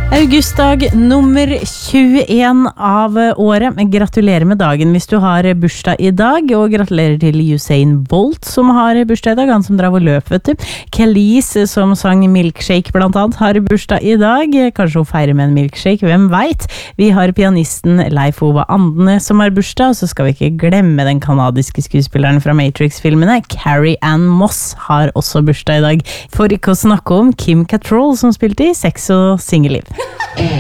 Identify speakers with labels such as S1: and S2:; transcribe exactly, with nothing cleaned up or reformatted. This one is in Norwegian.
S1: Augustdag nummer tjueen av året. Gratulerer med dagen hvis du har bursdag i dag, og gratulerer til Usain Bolt som har bursdag i dag, han som drev og løp, vet du. Kelis som sang Milkshake blant annet har bursdag i dag, kanskje hun feirer med en milkshake, hvem vet. Vi har pianisten Leif Ove Andene som har bursdag, og så skal vi ikke glemme den kanadiske skuespilleren fra Matrix-filmene, Carrie-Anne Moss har også bursdag i dag. For ikke å snakke om Kim Cattrall som spilte i Sex og Singelliv.